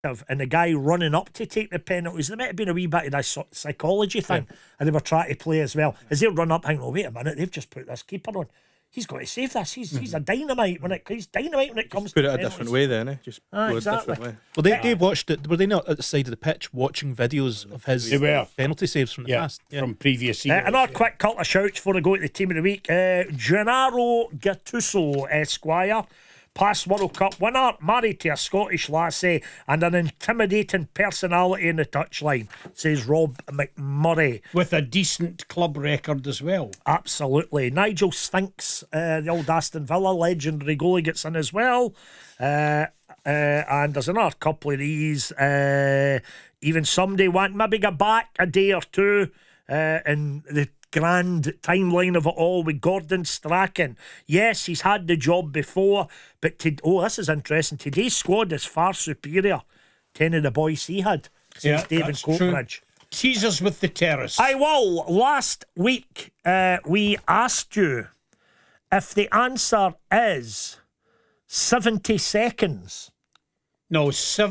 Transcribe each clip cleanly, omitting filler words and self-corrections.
and the guy running up to take the penalties, there might have been a wee bit of that psychology thing, and they were trying to play as well. As they run up, hang on, wait a minute, they've just put this keeper on. He's got to save this. He's a dynamite when it comes to put it a penalties. different way then, Just go exactly. a different way. Well, they watched it. Were they not at the side of the pitch watching videos of his penalty saves from the past? From previous years. Another quick couple of shouts before I go to the team of the week. Gennaro Gattuso, Esquire. Past World Cup winner, married to a Scottish lassie and an intimidating personality in the touchline, says Rob McMurray. With a decent club record as well. Absolutely. Nigel Spinks, the old Aston Villa legendary goalie, gets in as well. And there's another couple of these. Even somebody want maybe go back a day or two in the grand timeline of it all with Gordon Strachan. Yes, he's had the job before, but this is interesting. Today's squad is far superior to any of the boys he had since David Coatbridge. Tease us with the terrace. I will. Last week we asked you if the answer is 70 seconds. No,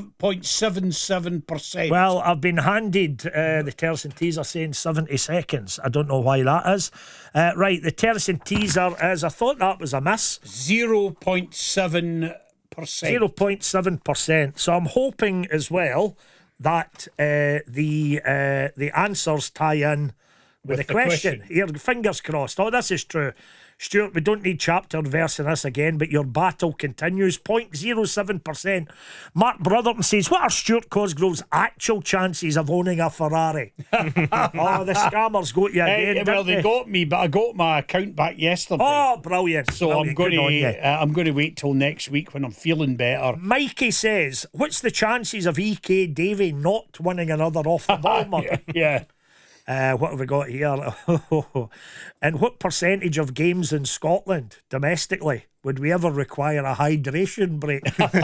7.77%. Well, I've been handed the Terrace and Teaser saying 70 seconds. I don't know why that is. Right, the Terrace and Teaser is, I thought that was a miss. 0.7%. 0.7%. So I'm hoping as well that the answers tie in with the question. Here, fingers crossed. Oh, this is true. Stuart, we don't need chapter and verse in this again, but your battle continues. 0.07%. Mark Brotherton says, what are Stuart Cosgrove's actual chances of owning a Ferrari? Oh, the scammers got you again. Well, they got me, but I got my account back yesterday. Oh, brilliant. So brilliant. I'm going to wait till next week when I'm feeling better. Mikey says, what's the chances of E.K. Davey not winning another off the ball, Mark? Yeah. What have we got here? And what percentage of games in Scotland domestically would we ever require a hydration break?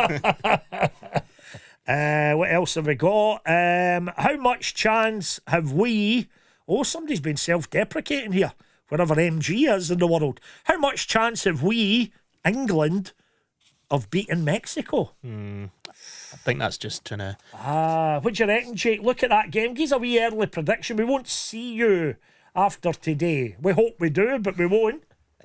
What else have we got? How much chance have we... Oh, somebody's been self-deprecating here, wherever MG is in the world. How much chance have we, England, of beating Mexico? I think that's just trying to... What do you reckon, Jake? Look at that game. Give us a wee early prediction. We won't see you after today. We hope we do, but we won't.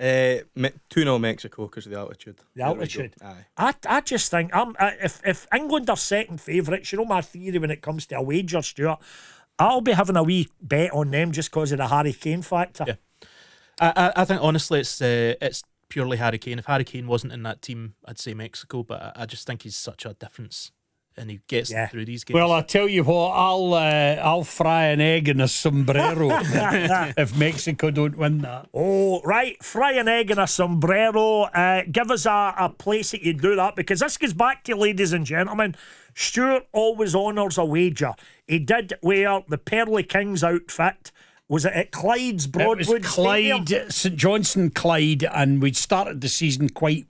2-0 Mexico because of the altitude. The altitude. Aye. I just think if England are second favourites, you know my theory when it comes to a wager, Stuart, I'll be having a wee bet on them just because of the Harry Kane factor. Yeah. I think honestly it's purely Harry Kane. If Harry Kane wasn't in that team, I'd say Mexico, but I just think he's such a difference and he gets through these games. Well, I tell you what, I'll fry an egg in a sombrero if Mexico don't win that. Oh, right. Fry an egg in a sombrero. Give us a place that you do that, because this goes back to, ladies and gentlemen, Stuart always honours a wager. He did wear the Pearly Kings outfit. Was it at Clyde's Broadwood? It was Clyde, St Johnstone Clyde, and we'd started the season quite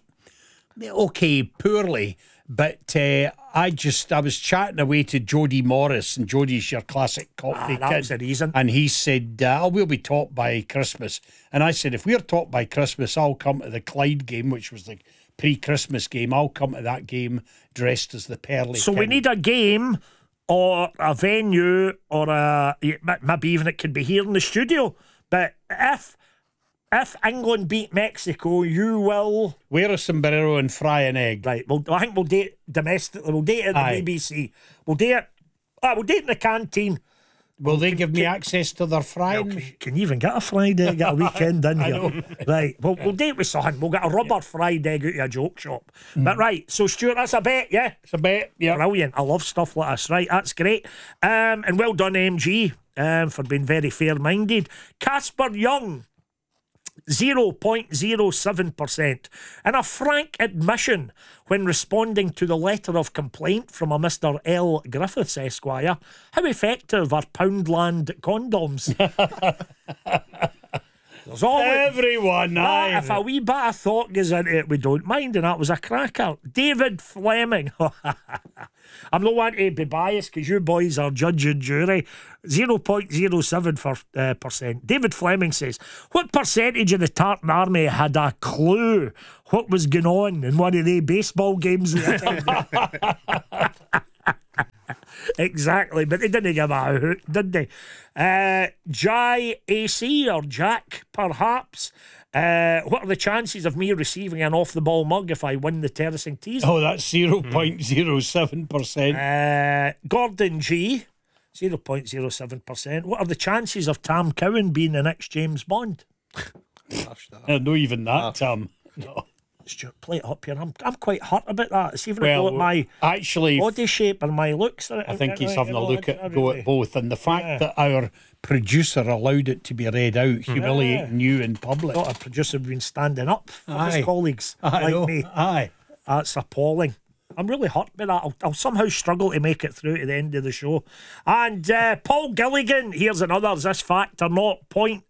poorly. But I was chatting away to Jody Morris, and Jody's your classic Cockney kid. That's the reason. And he said, we'll be top by Christmas. And I said, if we're top by Christmas, I'll come to the Clyde game, which was the pre-Christmas game. I'll come to that game dressed as the Pearly So King. we need a game or a venue or maybe even it could be here in the studio. But if England beat Mexico, you will wear a sombrero and fry an egg. Right. Well, I think we'll date domestically. We'll date it at the BBC. We'll date it. We'll date in the canteen. Will they give me access to their frying? Can you even get a fried egg at a weekend in here? Right. Well, we'll date with something. We'll get a rubber fried egg out of a joke shop. But right. So Stuart, that's a bet. Yeah, it's a bet. Yeah. Brilliant. I love stuff like this. Right. That's great. And well done, MG, for being very fair-minded. Casper Young. 0.07%. And a frank admission when responding to the letter of complaint from a Mr. L. Griffiths, Esquire. How effective are Poundland condoms? There's always everyone. If a wee bit of thought goes into it, we don't mind, and that was a cracker. David Fleming. I'm not wanting to be biased because you boys are judge and jury. 0.07%. David Fleming says, what percentage of the Tartan Army had a clue what was going on in one of the baseball games they attended? Exactly, but they didn't give a hoot, did they? Jai AC or Jack, perhaps. What are the chances of me receiving an off-the-ball mug if I win the terracing teaser? Oh, that's 0.07%. Gordon G, 0.07%. What are the chances of Tam Cowan being the next James Bond? Gosh, that. No, even that, Tom. No. Stuart, play it up here. I'm quite hurt about that. It's even Well, at my actually, body shape and my looks. I think he's having a look at go at both, and the fact that our producer allowed it to be read out, humiliating you in public. Not a producer been standing up for Aye. his colleagues I like know. me. Aye. That's appalling. I'm really hurt by that. I'll somehow struggle to make it through to the end of the show. And Paul Gilligan, here's another. Is this fact or not?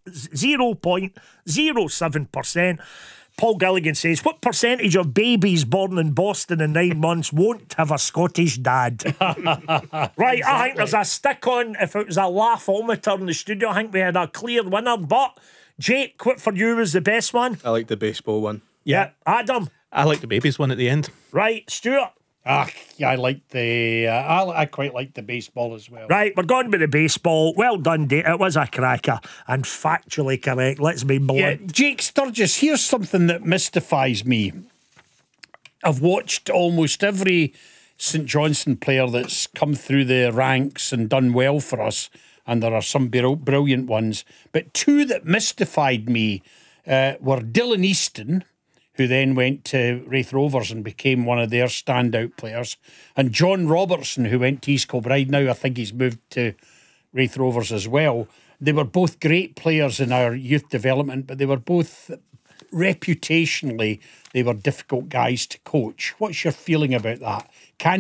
0.07%. Paul Gilligan says, what percentage of babies born in Boston in 9 months won't have a Scottish dad? Right, I think there's a stick on if it was a laughometer in the studio. I think we had a clear winner. But, Jake, what for you was the best one? I like the baseball one. Yeah. Adam. I like the babies one at the end. Right, Stuart. Yeah, I like the. I quite like the baseball as well. Right, we're going with the baseball. Well done, Dave. It was a cracker and factually correct. Let's be blunt. Yeah, Jake Sturgis, here's something that mystifies me. I've watched almost every St Johnstone player that's come through the ranks and done well for us, and there are some brilliant ones. But two that mystified me were Dylan Easton, who then went to Raith Rovers and became one of their standout players, and John Robertson, who went to East Kilbride. Now I think he's moved to Raith Rovers as well. They were both great players in our youth development, but they were both, reputationally, they were difficult guys to coach. What's your feeling about that? Can